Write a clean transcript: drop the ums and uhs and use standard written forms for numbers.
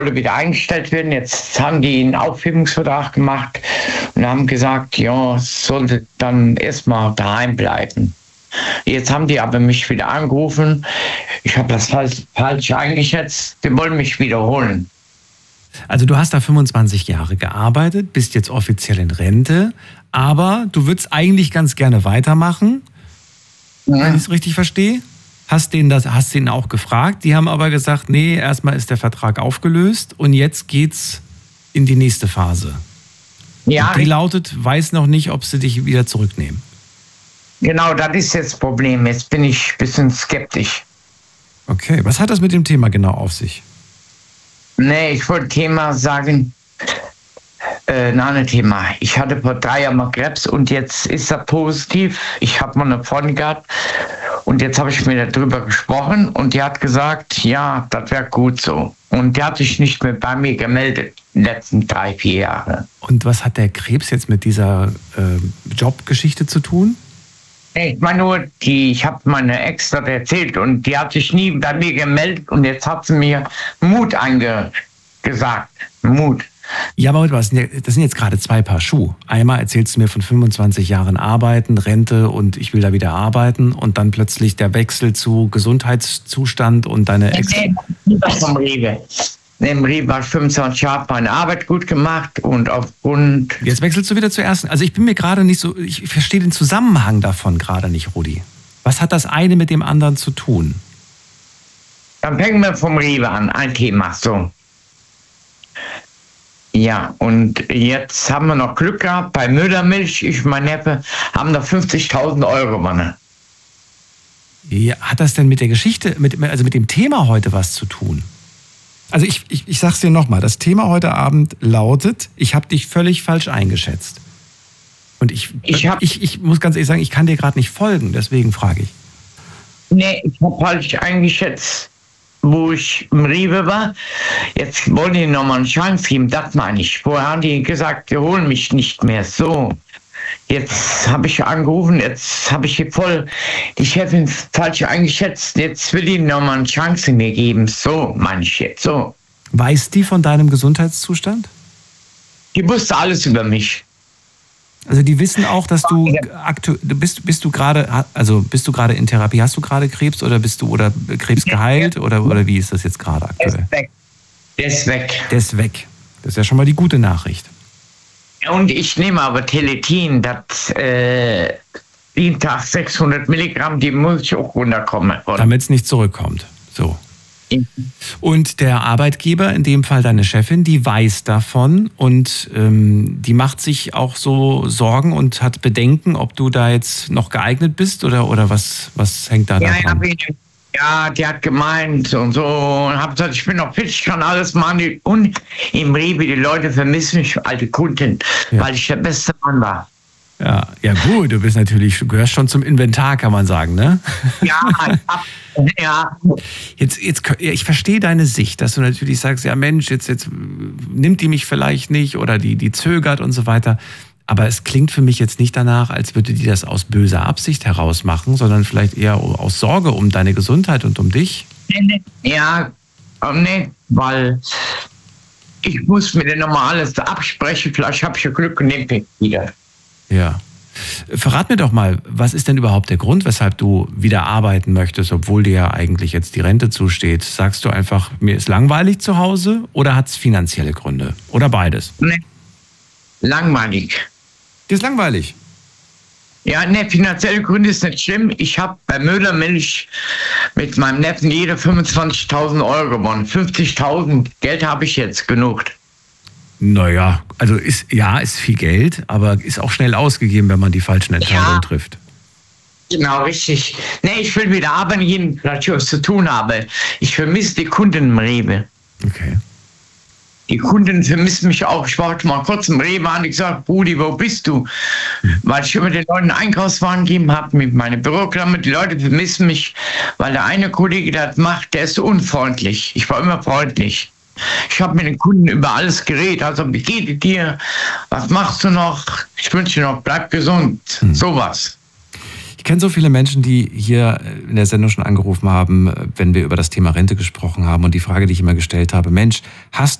wieder eingestellt werden. Jetzt haben die einen Aufhebungsvertrag gemacht und haben gesagt, ja, sollte dann erstmal daheim bleiben. Jetzt haben die aber mich wieder angerufen. Ich habe das falsch eingeschätzt. Die wollen mich wiederholen. Also du hast da 25 Jahre gearbeitet, bist jetzt offiziell in Rente, aber du würdest eigentlich ganz gerne weitermachen, wenn ich es richtig verstehe. Hast denen auch gefragt, die haben aber gesagt, nee, erstmal ist der Vertrag aufgelöst und jetzt geht's in die nächste Phase. Ja. Und die lautet, weiß noch nicht, ob sie dich wieder zurücknehmen. Genau, das ist jetzt das Problem. Jetzt bin ich ein bisschen skeptisch. Okay, was hat das mit dem Thema genau auf sich? Nee, ich wollte Thema sagen, ein Thema. Ich hatte vor 3 Jahren mal Krebs und jetzt ist er positiv. Ich habe mal eine Freundin gehabt und jetzt habe ich mit ihr darüber gesprochen und die hat gesagt, ja, das wäre gut so. Und die hat sich nicht mehr bei mir gemeldet in den letzten 3, 4 Jahren. Und was hat der Krebs jetzt mit dieser Jobgeschichte zu tun? Ich meine nur, ich habe meine Ex das erzählt und die hat sich nie bei mir gemeldet und jetzt hat sie mir Mut gesagt. Mut. Ja, aber das sind jetzt gerade 2 Paar Schuhe. Einmal erzählst du mir von 25 Jahren Arbeiten, Rente und ich will da wieder arbeiten und dann plötzlich der Wechsel zu Gesundheitszustand und deine Ex... Vom Rewe. Im Rewe war ich 25 Jahre meine Arbeit gut gemacht und aufgrund... Jetzt wechselst du wieder zur ersten. Also ich bin mir gerade nicht so... Ich verstehe den Zusammenhang davon gerade nicht, Rudi. Was hat das eine mit dem anderen zu tun? Dann fangen wir vom Rewe an. Ein Thema, so. Ja, und jetzt haben wir noch Glück gehabt. Bei Müllermilch, ich und mein Neffe, haben da 50.000 Euro gewonnen. Ja, hat das denn mit der Geschichte, mit dem Thema heute was zu tun? Also ich sag's dir nochmal, das Thema heute Abend lautet, ich habe dich völlig falsch eingeschätzt. Und ich muss ganz ehrlich sagen, ich kann dir gerade nicht folgen, deswegen frage ich. Nee, ich habe falsch eingeschätzt, wo ich im Rewe war. Jetzt wollen die nochmal einen Chance geben, das meine ich. Vorher haben die gesagt, die holen mich nicht mehr. So, jetzt habe ich angerufen, jetzt habe ich voll die Chefin falsch eingeschätzt. Jetzt will die nochmal eine Chance mir geben. So meine ich jetzt, so. Weiß die von deinem Gesundheitszustand? Die wusste alles über mich. Also die wissen auch, dass du bist du gerade in Therapie? Hast du gerade Krebs oder bist du Krebs geheilt oder wie ist das jetzt gerade aktuell? Der ist weg. Der ist weg. Das ist ja schon mal die gute Nachricht. Und ich nehme aber Teletin, das jeden Tag 600 Milligramm, die muss ich auch runterkommen. Damit es nicht zurückkommt. So. Und der Arbeitgeber, in dem Fall deine Chefin, die weiß davon und die macht sich auch so Sorgen und hat Bedenken, ob du da jetzt noch geeignet bist oder was hängt da dran? Ja, die hat gemeint und so und hab gesagt, ich bin noch fit, ich kann alles machen. Und im Rewe, die Leute vermissen mich, alte Kunden, weil ich der beste Mann war. Ja gut, du gehörst schon zum Inventar, kann man sagen, ne? Ja. Jetzt, ich verstehe deine Sicht, dass du natürlich sagst, ja Mensch, jetzt nimmt die mich vielleicht nicht oder die zögert und so weiter. Aber es klingt für mich jetzt nicht danach, als würde die das aus böser Absicht heraus machen, sondern vielleicht eher aus Sorge um deine Gesundheit und um dich. Ja, nee, weil ich muss mir dann nochmal alles absprechen. Vielleicht habe ich ja Glück und nehme den wieder. Ja. Verrat mir doch mal, was ist denn überhaupt der Grund, weshalb du wieder arbeiten möchtest, obwohl dir ja eigentlich jetzt die Rente zusteht? Sagst du einfach, mir ist langweilig zu Hause oder hat es finanzielle Gründe? Oder beides? Nee, langweilig. Dir ist langweilig? Ja, ne, finanzielle Gründe ist nicht schlimm. Ich habe bei Müllermilch mit meinem Neffen jede 25.000 Euro gewonnen. 50.000 Geld habe ich jetzt genug. Naja, also ist viel Geld, aber ist auch schnell ausgegeben, wenn man die falschen Entscheidungen trifft. Genau, richtig. Nee, ich will wieder arbeiten gehen, dass ich was zu tun habe. Ich vermisse die Kunden im Rewe. Okay. Die Kunden vermissen mich auch. Ich war heute mal kurz im Rewe an, ich sage, Brudi, wo bist du? Weil ich immer den Leuten Einkaufswagen gegeben habe mit meiner Büroklamme. Die Leute vermissen mich, weil der eine Kollege, der das macht, der ist unfreundlich. Ich war immer freundlich. Ich habe mit den Kunden über alles geredet. Also, wie geht es dir? Was machst du noch? Ich wünsche dir noch, bleib gesund. Sowas. Ich kenne so viele Menschen, die hier in der Sendung schon angerufen haben, wenn wir über das Thema Rente gesprochen haben. Und die Frage, die ich immer gestellt habe, Mensch, hast